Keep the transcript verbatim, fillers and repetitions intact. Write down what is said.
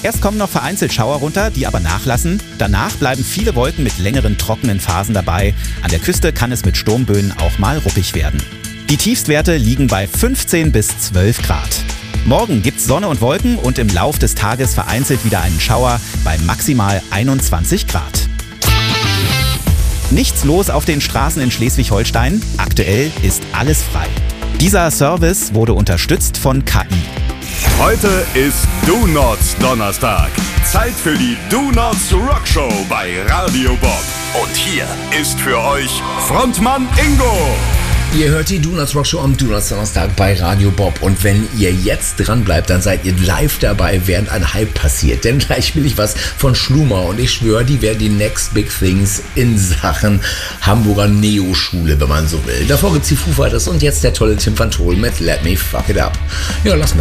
Erst kommen noch vereinzelt Schauer runter, die aber nachlassen. Danach bleiben viele Wolken mit längeren trockenen Phasen dabei. An der Küste kann es mit Sturmböen auch mal ruppig werden. Die Tiefstwerte liegen bei fünfzehn bis zwölf Grad. Morgen gibt's Sonne und Wolken und im Lauf des Tages vereinzelt wieder einen Schauer bei maximal einundzwanzig Grad. Nichts los auf den Straßen in Schleswig-Holstein. Aktuell ist alles frei. Dieser Service wurde unterstützt von K I. Heute ist Do-Nots Donnerstag. Zeit für die Do-Nots Rock Show bei Radio Bob. Und hier ist für euch Frontmann Ingo. Ihr hört die Do-Nots Rock Show am Do-Nots Donnerstag bei Radio Bob. Und wenn ihr jetzt dran bleibt, dann seid ihr live dabei, während ein Hype passiert. Denn gleich will ich was von Schluma. Und ich schwöre, die werden die Next Big Things in Sachen Hamburger Neo-Schule, wenn man so will. Davor gibt's die Foo Fighters und jetzt der tolle Tim van Tol mit Let Me Fuck It Up. Ja, lass mir